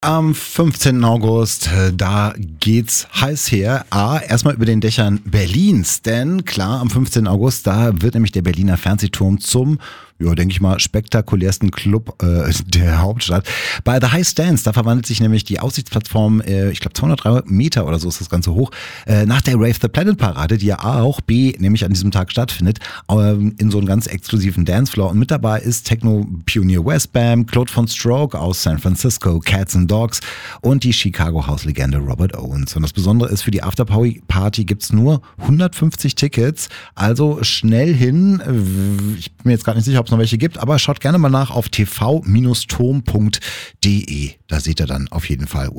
am 15. August, da geht's heiß her. Erstmal über den Dächern Berlins, denn klar, am 15. August, da wird nämlich der Berliner Fernsehturm zum, ja, denke ich mal, spektakulärsten Club der Hauptstadt. Bei The High Stands, da verwandelt sich nämlich die Aussichtsplattform, ich glaube 203 Meter oder so ist das Ganze hoch, nach der Rave the Planet Parade, die ja auch nämlich an diesem Tag stattfindet, in so einen ganz exklusiven Dancefloor. Und mit dabei ist Techno-Pionier Westbam, Claude von Stroke aus San Francisco, Cats and Dogs und die Chicago-House-Legende Robert Owens. Und das Besondere ist, für die Afterparty gibt's nur 150 Tickets, also schnell hin. Ich bin mir jetzt gerade nicht sicher, ob es noch welche gibt, aber schaut gerne mal nach auf tv-turm.de. Da seht ihr dann auf jeden Fall